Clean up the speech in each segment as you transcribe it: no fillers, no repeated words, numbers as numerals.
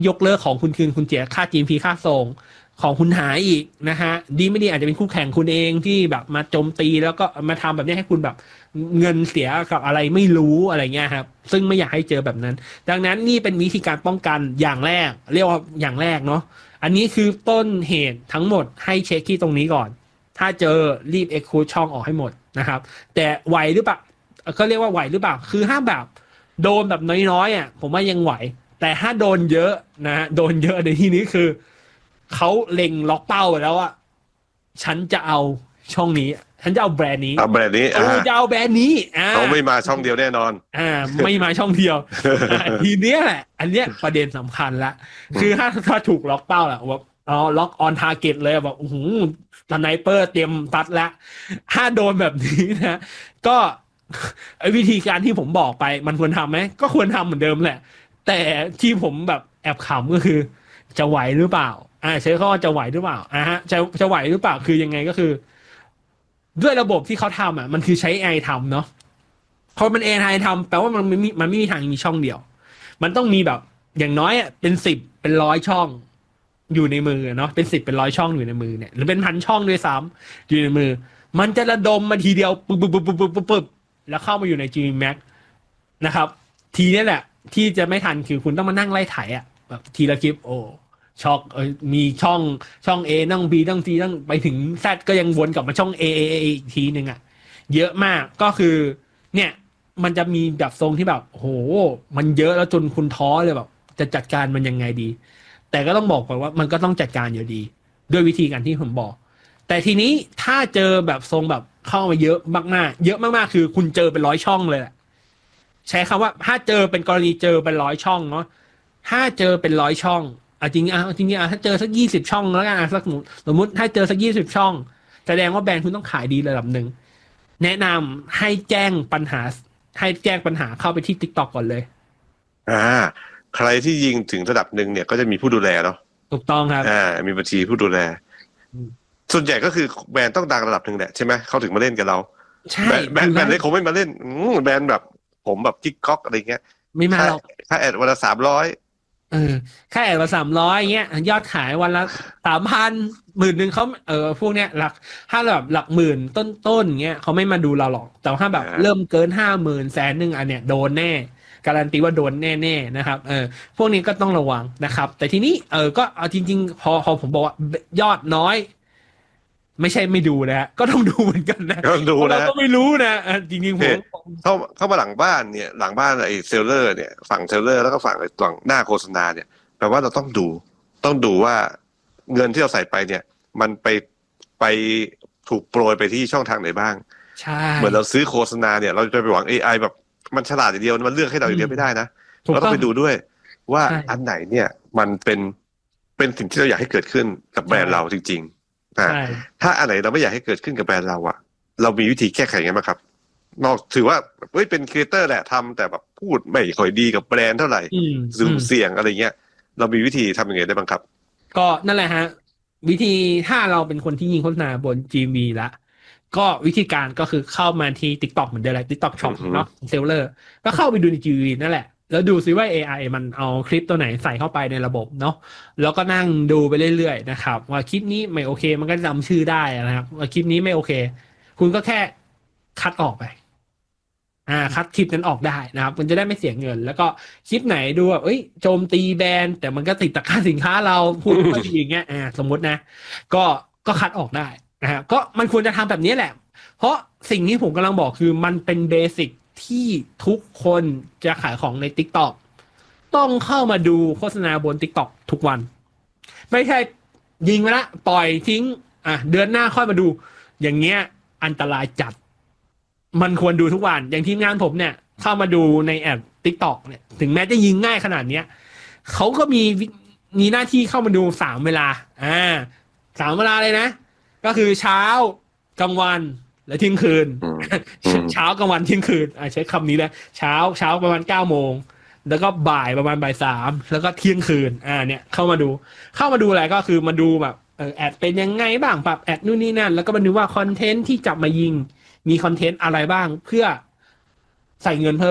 ยกเลิกของคุณคืนคุณเสียค่า GMP ค่าส่งของคุณหายอีกนะฮะดีไม่ดีอาจจะเป็นคู่แข่งคุณเองที่แบบมาโจมตีแล้วก็มาทำแบบนี้ให้คุณแบบเงินเสียกับอะไรไม่รู้อะไรเงี้ยครับซึ่งไม่อยากให้เจอแบบนั้นดังนั้นนี่เป็นวิธีการป้องกันอย่างแรกเรียกว่าอย่างแรกเนาะอันนี้คือต้นเหตุทั้งหมดให้เช็คที่ตรงนี้ก่อนถ้าเจอรีบเอ็กคูช่องออกให้หมดนะครับแต่ไหวหรือเปล่าก็เรียกว่าไหวหรือเปล่าคือห้ามแบบโดนแบบน้อยๆอ่ะผมว่ายังไหวแต่ถ้าโดนเยอะนะฮะโดนเยอะในที่นี้คือเขาเล็งล็อกเป้าไปแล้วอะฉันจะเอาช่องนี้ฉันจะเอาแบรนด์นี้เอาแบรนด์นี้จะเอาแบรนด์นี้เขาไม่มาช่องเดียวแน่นอนไม่มาช่องเดียวทีเนี้ยแหละอันเนี้ยประเด็นสำคัญละคือถ้าถูกล็อกเป้าแหละแบบล็อกออนทาร์เก็ตเลยแบบโอ้โหสไนเปอร์เตรียมตัดละถ้าโดนแบบนี้นะก็วิธีการที่ผมบอกไปมันควรทำไหมก็ควรทำเหมือนเดิมแหละแต่ที่ผมแบบแอบขำก็คือจะไหวหรือเปล่าใช้ข้อว่าจะไหวหรือเปล่าฮะจะไหวหรือเปล่าคือยังไงก็คือด้วยระบบที่เขาทำมันคือใช้ AI ทำเนาะพอมัน AI ทำแปลว่ามันไม่มีทางมีช่องเดียวมันต้องมีแบบอย่างน้อยเป็น10เป็น100ช่องอยู่ในมือเนาะเป็น10เป็น100ช่องอยู่ในมือเนี่ยหรือเป็นพันช่องด้วยซ้ำอยู่ในมือมันจะระดมมาทีเดียวปึ๊บแล้วเข้ามาอยู่ใน GMax นะครับทีนี้แหละที่จะไม่ทันคือคุณต้องมานั่งไล่ไถแบบทีละคลิปโอ้ช็อกมีช่อง A นั่ง B นั่ง C นั่งไปถึง Z ก็ยังวนกลับมาช่อง A อีกทีหนึ่งเยอะมากก็คือเนี่ยมันจะมีแบบทรงที่แบบโหมันเยอะแล้วจนคุณท้อเลยแบบจะจัดการมันยังไงดีแต่ก็ต้องบอกก่อนว่ามันก็ต้องจัดการอยู่ดีด้วยวิธีการที่ผมบอกแต่ทีนี้ถ้าเจอแบบทรงแบบเข้ามาเยอะมากๆเยอะมากๆคือคุณเจอเป็น100ช่องเลยแหละ ใช้คำว่าถ้าเจอเป็นกรณีเจอเป็น100ช่องเนาะถ้าเจอเป็น100 ช่องจริงถ้าเจอสัก20 ช่องแล้วกันสักสมมติถ้าเจอสัก20 ช่องแสดงว่าแบรนด์คุณต้องขายดีระดับหนึ่งแนะนำให้แจ้งปัญหาเข้าไปที่ TikTok ก่อนเลยอ่าใครที่ยิงถึงระดับหนึ่งเนี่ยก็จะมีผู้ดูแลเนาะถูกต้องครับมีบัญชีผู้ดูแลส่วนใหญ่ก็คือแบรนด์ต้องดังระดับหนึ่งแหละใช่ไหมเขาถึงมาเล่นกับเราใช่แบรนด์เล็กคงไม่มาเล่นแบรนด์แบบผมแบบกิ๊กก๊อกอะไรเงี้ยไม่มาหรอกค่าแอดวันละ300 เออค่าแอดละ300เงี้ยยอดขายวันละ3,00010,000เขาพวกเนี้ยถ้าแบบหลักหมื่นต้นเงี้ยเขาไม่มาดูเราหรอกแต่ถ้าแบบเริ่มเกิน50,000100,000อันเนี้ยโดนแน่การันตีว่าโดนแน่ๆนะครับพวกนี้ก็ต้องระวังนะครับแต่ทีนี้ก็เอาจริงๆพอผมบอกว่ายอดน้อยไม่ใช่ไม่ดูนะฮะก็ต้องดูเหมือนกันนะก็ดูเรานะก็ไม่รู้นะจริงๆผมเข้ามาหลังบ้านเนี่ยหลังบ้านไอ้เซลเลอร์เนี่ยฝั่งเซลเลอร์แล้วก็ฝั่งไอ้ฝั่งหน้าโฆษณาเนี่ยแปลว่าเราต้องดูว่าเงินที่เราใส่ไปเนี่ยมันไปถูกโปรยไปที่ช่องทางไหนบ้างใช่เหมือนเราซื้อโฆษณาเนี่ยเราจะไปหวัง AI แบบมันฉลาดอย่างเดียวมันเลือกให้เราอย่างเดียวไม่ได้นะเราต้องไปดูด้วยว่าอันไหนเนี่ยมันเป็นสิ่งที่เราอยากให้เกิดขึ้นกับแบรนด์เราจริงๆถ้าอันไหนเราไม่อยากให้เกิดขึ้นกับแบรนด์เราเรามีวิธีแก้ไขยังไงบ้างครับนอกถือว่าเป็นครีเอเตอร์แหละทำแต่แบบพูดไม่ค่อยดีกับแบรนด์เท่าไหร่สุ่มเสี่ยงอะไรเงี้ยเรามีวิธีทำยังไงได้บ้างครับก็นั่นแหละฮะวิธีถ้าเราเป็นคนที่ยิงโฆษณาบน GMV ละก็วิธีการก็คือเข้ามาที่ TikTok เหมือนเดิมเลย TikTok Shop เนาะเซลเลอร์ก็เข้าไปดูใน GMV นั่นแหละแล้วดูซิว่า AI มันเอาคลิปตัวไหนใส่เข้าไปในระบบเนาะแล้วก็นั่งดูไปเรื่อยๆนะครับว่าคลิปนี้ไม่โอเคมันก็จำชื่อได้นะครับว่าคลิปนี้ไม่โอเค คุณก็แค่คัดออกไปคัดคลิปนั้นออกได้นะครับมันจะได้ไม่เสียเงินแล้วก็คลิปไหนดูแบบโจมตีแบรนด์แต่มันก็ติดตะกร้าสินค้าเราพูดไม่ดีอย่างเงี้ยสมมตินะก็คัดออกได้นะครับก็มันควรจะทำแบบนี้แหละ เพราะสิ่งที่ผมกำลังบอกคือมันเป็นเบสิกที่ทุกคนจะขายของใน TikTok ต้องเข้ามาดูโฆษณาบน TikTok ทุกวันไม่ใช่ยิงมาละปล่อยทิ้งเดือนหน้าค่อยมาดูอย่างเงี้ยอันตรายจัดมันควรดูทุกวันอย่างทีมงานผมเนี่ยเข้ามาดูในแอป TikTok เนี่ยถึงแม้จะยิงง่ายขนาดเนี้ยเขาก็มีหน้าที่เข้ามาดู3 เวลา3 เวลาเลยนะก็คือเช้ากลางวันและเที่ยงคืนเช้ากลางวันเที่ยงคืนใช้คำนี้เลยเช้าประมาณ9 โมงแล้วก็บ่ายประมาณบ่าย 3แล้วก็เที่ยงคืนเนี่ยเข้ามาดูอะไรก็คือมาดูแบบแอดเป็นยังไงบ้างปรับแอดนู่นนี่นั่นแล้วก็มาดูว่าคอนเทนต์ที่จับมายิงมีคอนเทนต์อะไรบ้างเพื่อใส่เงินเพิ่ม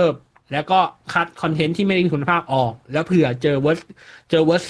แล้วก็คัดคอนเทนต์ที่ไม่ได้มีคุณภาพออก แล้วเผื่อเจอเวิร์ส